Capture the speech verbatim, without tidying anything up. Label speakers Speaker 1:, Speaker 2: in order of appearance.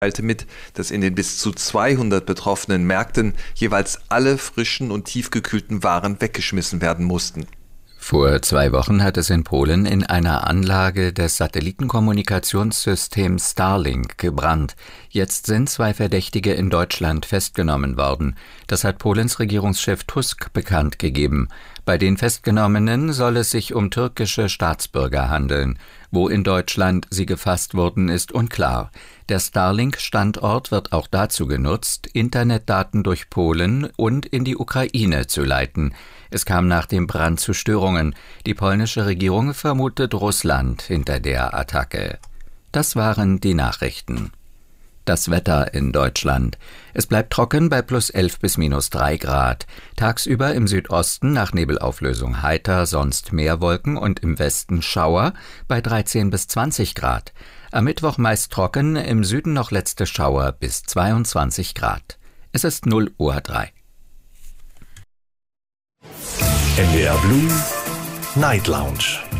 Speaker 1: teilte mit, dass in den bis zu zweihundert betroffenen Märkten jeweils alle frischen und tiefgekühlten Waren weggeschmissen werden mussten.
Speaker 2: Vor zwei Wochen hat es in Polen in einer Anlage des Satellitenkommunikationssystems Starlink gebrannt. Jetzt sind zwei Verdächtige in Deutschland festgenommen worden. Das hat Polens Regierungschef Tusk bekannt gegeben. Bei den Festgenommenen soll es sich um türkische Staatsbürger handeln. Wo in Deutschland sie gefasst wurden, ist unklar. Der Starlink-Standort wird auch dazu genutzt, Internetdaten durch Polen und in die Ukraine zu leiten. Es kam nach dem Brand zu Störungen. Die polnische Regierung vermutet Russland hinter der Attacke. Das waren die Nachrichten. Das Wetter in Deutschland. Es bleibt trocken bei plus elf bis minus drei Grad. Tagsüber im Südosten nach Nebelauflösung heiter, sonst mehr Wolken und im Westen Schauer bei dreizehn bis zwanzig Grad. Am Mittwoch meist trocken, im Süden noch letzte Schauer bis zweiundzwanzig Grad. Es ist null Uhr drei.
Speaker 3: N D R Blue Night Lounge.